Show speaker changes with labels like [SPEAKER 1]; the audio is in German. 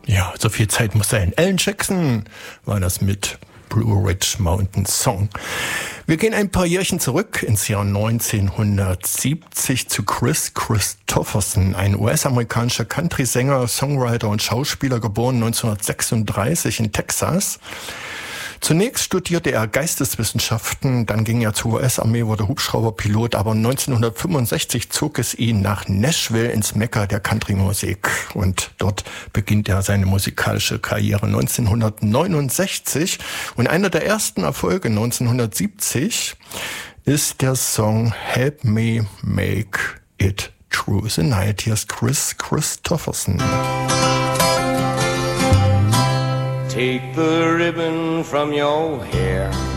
[SPEAKER 1] Ja, so viel Zeit muss sein. Alan Jackson war das mit Blue Ridge Mountain Song. Wir gehen ein paar Jährchen zurück ins Jahr 1970 zu Kris Kristofferson, ein US-amerikanischer Country-Sänger, Songwriter und Schauspieler, geboren 1936 in Texas. Zunächst studierte er Geisteswissenschaften, dann ging er zur US-Armee, wurde Hubschrauberpilot, aber 1965 zog es ihn nach Nashville ins Mekka der Country-Musik. Und dort beginnt er seine musikalische Karriere 1969. Und einer der ersten Erfolge 1970 ist der Song Help Me Make It Through the Night. Hier ist Kris Kristofferson.
[SPEAKER 2] Take the ribbon from your hair,